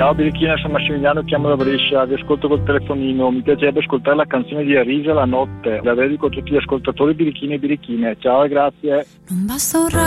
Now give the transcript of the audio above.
Ciao Birichina, sono Massimiliano, chiamo da Brescia, vi ascolto col telefonino, mi piacerebbe ascoltare la canzone di Arisa La notte, la dedico a tutti gli ascoltatori birichini e birichine. Ciao e grazie. Non basta un